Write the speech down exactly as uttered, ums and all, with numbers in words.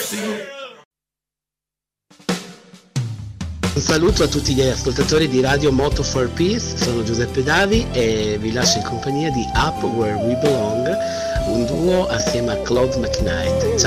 Un saluto a tutti gli ascoltatori di Radio Moto for Peace, sono Giuseppe Davi e vi lascio in compagnia di Up Where We Belong, un duo assieme a Claude McKnight. Ciao!